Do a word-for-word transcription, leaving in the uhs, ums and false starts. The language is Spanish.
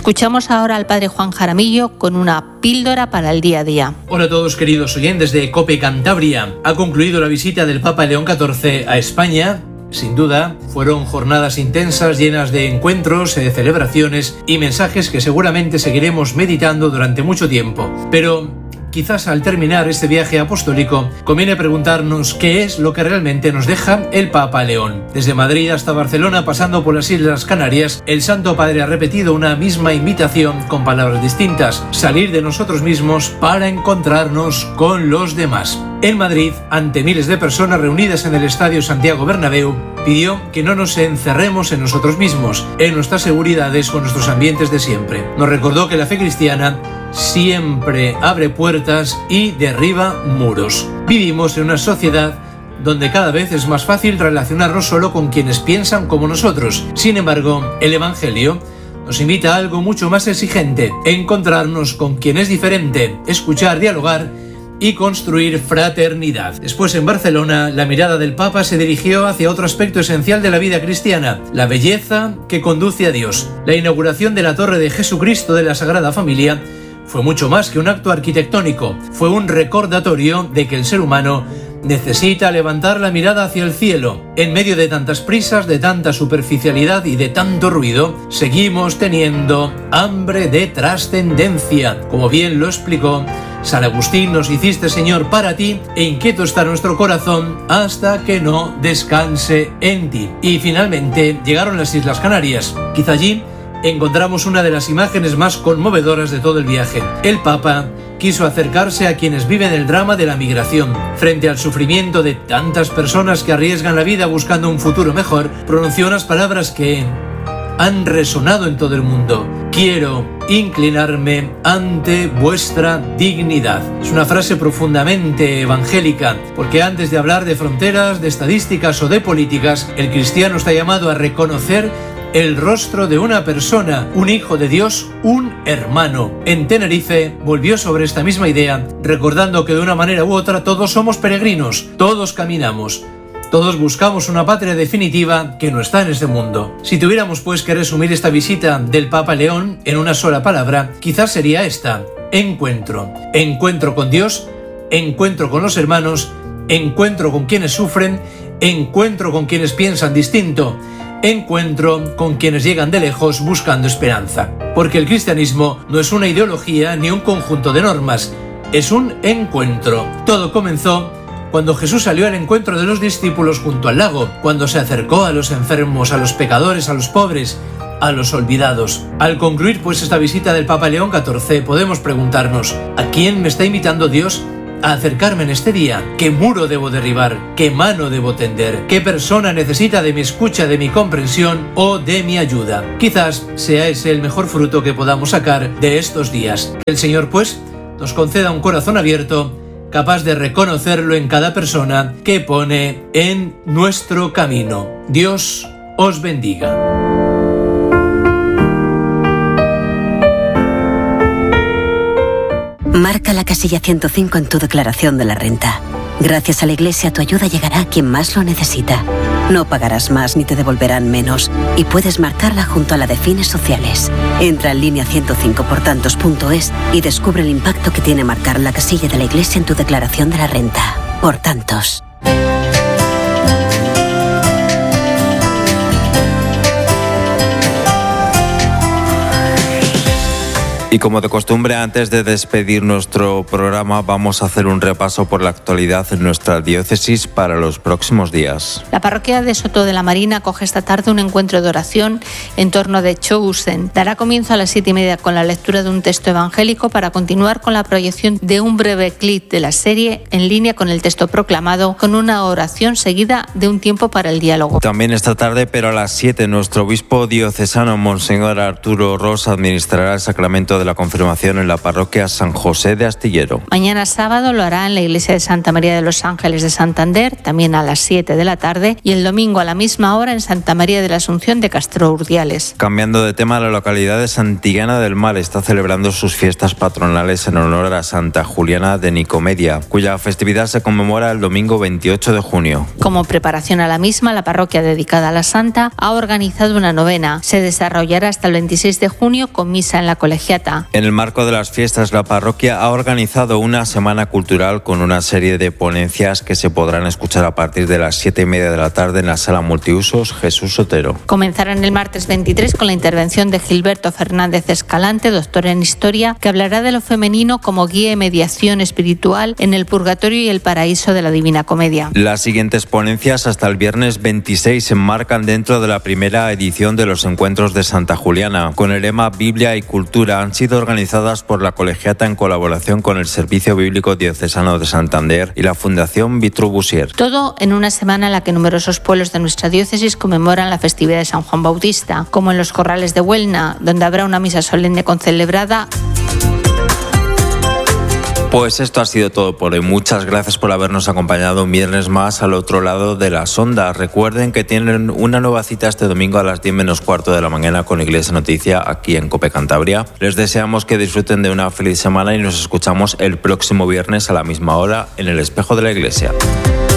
Escuchamos ahora al padre Juan Jaramillo con una píldora para el día a día. Hola a todos, queridos oyentes de COPE Cantabria. Ha concluido la visita del Papa León catorce a España. Sin duda, fueron jornadas intensas llenas de encuentros, de celebraciones y mensajes que seguramente seguiremos meditando durante mucho tiempo. Pero quizás al terminar este viaje apostólico conviene preguntarnos qué es lo que realmente nos deja el Papa León. Desde Madrid hasta Barcelona, pasando por las Islas Canarias, el Santo Padre ha repetido una misma invitación con palabras distintas: salir de nosotros mismos para encontrarnos con los demás. En Madrid, ante miles de personas reunidas en el Estadio Santiago Bernabéu, pidió que no nos encerremos en nosotros mismos, en nuestras seguridades o nuestros ambientes de siempre. Nos recordó que la fe cristiana siempre abre puertas y derriba muros. Vivimos en una sociedad donde cada vez es más fácil relacionarnos solo con quienes piensan como nosotros. Sin embargo, el Evangelio nos invita a algo mucho más exigente: encontrarnos con quien es diferente, escuchar, dialogar y construir fraternidad. Después, en Barcelona, la mirada del Papa se dirigió hacia otro aspecto esencial de la vida cristiana: la belleza que conduce a Dios. La inauguración de la Torre de Jesucristo de la Sagrada Familia fue mucho más que un acto arquitectónico, fue un recordatorio de que el ser humano necesita levantar la mirada hacia el cielo. En medio de tantas prisas, de tanta superficialidad y de tanto ruido, seguimos teniendo hambre de trascendencia. Como bien lo explicó San Agustín: nos hiciste, Señor, para ti, e inquieto está nuestro corazón hasta que no descanse en ti. Y finalmente llegaron las Islas Canarias. Quizá allí encontramos una de las imágenes más conmovedoras de todo el viaje. El Papa quiso acercarse a quienes viven el drama de la migración. Frente al sufrimiento de tantas personas que arriesgan la vida buscando un futuro mejor, pronunció unas palabras que han resonado en todo el mundo: quiero inclinarme ante vuestra dignidad. Es una frase profundamente evangélica, porque antes de hablar de fronteras, de estadísticas o de políticas, el cristiano está llamado a reconocer el rostro de una persona, un hijo de Dios, un hermano. En Tenerife volvió sobre esta misma idea, recordando que de una manera u otra todos somos peregrinos, todos caminamos, todos buscamos una patria definitiva que no está en este mundo. Si tuviéramos pues que resumir esta visita del Papa León en una sola palabra, quizás sería esta: encuentro. Encuentro con Dios, encuentro con los hermanos, encuentro con quienes sufren, encuentro con quienes piensan distinto, encuentro con quienes llegan de lejos buscando esperanza. Porque el cristianismo no es una ideología ni un conjunto de normas, es un encuentro. Todo comenzó cuando Jesús salió al encuentro de los discípulos junto al lago, cuando se acercó a los enfermos, a los pecadores, a los pobres, a los olvidados. Al concluir pues esta visita del Papa León catorce, podemos preguntarnos: ¿a quién me está invitando Dios a acercarme en este día? ¿Qué muro debo derribar? ¿Qué mano debo tender? ¿Qué persona necesita de mi escucha, de mi comprensión o de mi ayuda? Quizás sea ese el mejor fruto que podamos sacar de estos días. Que el Señor pues nos conceda un corazón abierto, capaz de reconocerlo en cada persona que pone en nuestro camino. Dios os bendiga. Marca la casilla ciento cinco en tu declaración de la renta. Gracias a la Iglesia, tu ayuda llegará a quien más lo necesita. No pagarás más ni te devolverán menos, y puedes marcarla junto a la de fines sociales. Entra en línea ciento cinco por tantos punto es y descubre el impacto que tiene marcar la casilla de la Iglesia en tu declaración de la renta. Por tantos. Y como de costumbre, antes de despedir nuestro programa, vamos a hacer un repaso por la actualidad en nuestra diócesis para los próximos días. La parroquia de Soto de la Marina acoge esta tarde un encuentro de oración en torno de Chosen. Dará comienzo a las siete y media con la lectura de un texto evangélico para continuar con la proyección de un breve clip de la serie en línea con el texto proclamado, con una oración seguida de un tiempo para el diálogo. También esta tarde, pero a las siete, nuestro obispo diocesano, Monseñor Arturo Ros, administrará el sacramento de la confirmación en la parroquia San José de Astillero. Mañana sábado lo hará en la iglesia de Santa María de los Ángeles de Santander, también a las siete de la tarde, y el domingo a la misma hora en Santa María de la Asunción de Castro Urdiales. Cambiando de tema, la localidad de Santillana del Mar está celebrando sus fiestas patronales en honor a Santa Juliana de Nicomedia, cuya festividad se conmemora el domingo veintiocho de junio. Como preparación a la misma, la parroquia dedicada a la Santa ha organizado una novena. Se desarrollará hasta el veintiséis de junio con misa en la colegiata. En el marco de las fiestas, la parroquia ha organizado una semana cultural con una serie de ponencias que se podrán escuchar a partir de las siete y media de la tarde en la sala multiusos Jesús Sotero. Comenzarán el martes veintitrés con la intervención de Gilberto Fernández Escalante, doctor en Historia, que hablará de lo femenino como guía y mediación espiritual en el purgatorio y el paraíso de la Divina Comedia. Las siguientes ponencias hasta el viernes veintiséis se enmarcan dentro de la primera edición de los Encuentros de Santa Juliana. Con el lema Biblia y Cultura han sido organizadas por la colegiata en colaboración con el Servicio Bíblico Diocesano de Santander y la Fundación Vitruvius. Todo en una semana en la que numerosos pueblos de nuestra diócesis conmemoran la festividad de San Juan Bautista, como en los Corrales de Huelna, donde habrá una misa solemne concelebrada. Pues esto ha sido todo por hoy. Muchas gracias por habernos acompañado un viernes más al otro lado de las ondas. Recuerden que tienen una nueva cita este domingo a las diez menos cuarto de la mañana con Iglesia Noticia aquí en COPE Cantabria. Les deseamos que disfruten de una feliz semana y nos escuchamos el próximo viernes a la misma hora en el Espejo de la Iglesia.